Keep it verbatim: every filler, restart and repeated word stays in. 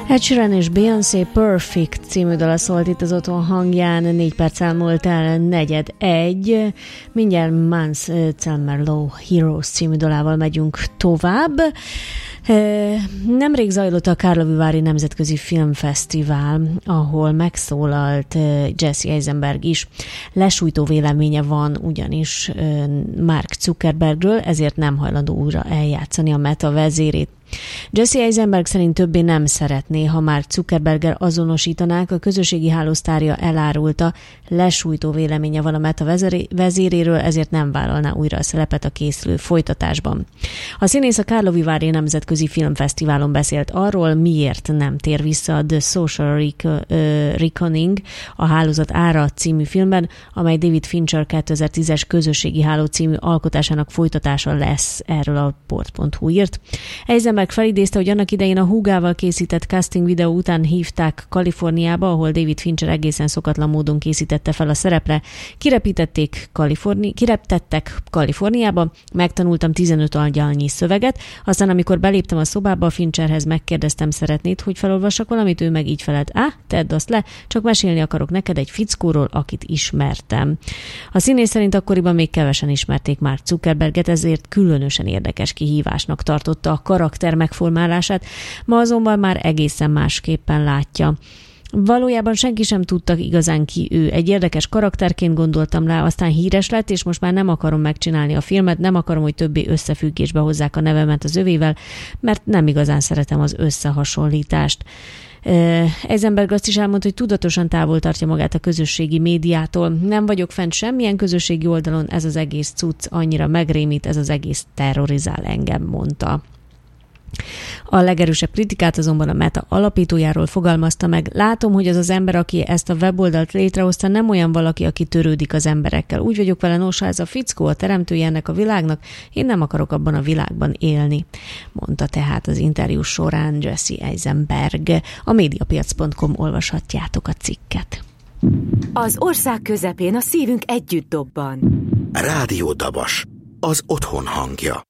Ed Sheeran és Beyoncé Perfect című dala szólt itt az Otthon hangján, négy perc elmúlt el, negyed egy. Mindjárt Mans Zelmerlow Heroes című dalával megyünk tovább. Nemrég zajlott a Karlovy-Vary Nemzetközi Filmfesztivál, ahol megszólalt Jesse Eisenberg is. Lesújtó véleménye van ugyanis Mark Zuckerbergről, ezért nem hajlandó újra eljátszani a Meta vezérét. Jesse Eisenberg szerint többé nem szeretné, ha már Zuckerberggel azonosítanák, a közösségi hálósztárja elárulta, lesújtó véleménye van a Meta vezéréről, ezért nem vállalná újra a szerepet a készülő folytatásban. A színész a Karlovy-Vary Nemzetközi Filmfesztiválon beszélt arról, miért nem tér vissza a The Social Reckoning, a Hálózat ára című filmben, amely David Fincher kétezer-tízes közösségi háló című alkotásának folytatása lesz, erről a port pont hu írt. Eisenberg felidézte, hogy annak idején a húgával készített casting videó után hívták Kaliforniába, ahol David Fincher egészen szokatlan módon készítette fel a szerepre. Kirepítették Kaliforni- kireptettek Kaliforniába, megtanultam tizenöt angyalnyi szöveget, aztán amikor beléptem a szobába, a Fincherhez megkérdeztem, szeretnéd, hogy felolvassak valamit, ő meg így felelt, á, tedd azt le, csak mesélni akarok neked egy fickóról, akit ismertem. A színész szerint akkoriban még kevesen ismerték Mark Zuckerberget, ezért különösen érdekes kihívásnak tartotta a karakter megformálását, ma azonban már egészen másképpen látja. Valójában senki sem tudta igazán ki ő. Egy érdekes karakterként gondoltam rá, aztán híres lett, és most már nem akarom megcsinálni a filmet, nem akarom, hogy többé összefüggésbe hozzák a nevemet az övével, mert nem igazán szeretem az összehasonlítást. Eisenberg azt is elmondta, hogy tudatosan távol tartja magát a közösségi médiától. Nem vagyok fent semmilyen közösségi oldalon, ez az egész cucc annyira megrémít, ez az egész terrorizál engem, mondta. A legerősebb kritikát azonban a Meta alapítójáról fogalmazta meg. Látom, hogy az az ember, aki ezt a weboldalt létrehozta, nem olyan valaki, aki törődik az emberekkel. Úgy vagyok vele, nos, ez a fickó a teremtője ennek a világnak, én nem akarok abban a világban élni, mondta tehát az interjú során Jesse Eisenberg. A mediapiac pont com olvashatjátok a cikket. Az ország közepén a szívünk együtt dobban. Rádió Dabas, az otthon hangja.